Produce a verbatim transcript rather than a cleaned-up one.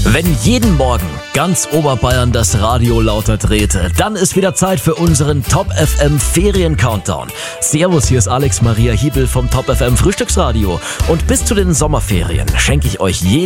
Wenn jeden Morgen ganz Oberbayern das Radio lauter dreht, dann ist wieder Zeit für unseren Top F M Ferien-Countdown. Servus, hier ist Alex Maria Hiebel vom Top F M Frühstücksradio. Und bis zu den Sommerferien schenke ich euch jeden